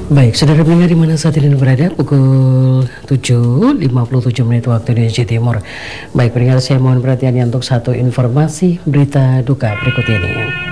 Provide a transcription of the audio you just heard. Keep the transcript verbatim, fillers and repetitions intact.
Baik, saudara pendengar di mana saat ini berada, pukul tujuh lima puluh tujuh menit waktu Indonesia Timur. Baik pendengar, saya mohon perhatiannya untuk satu informasi berita duka berikut ini.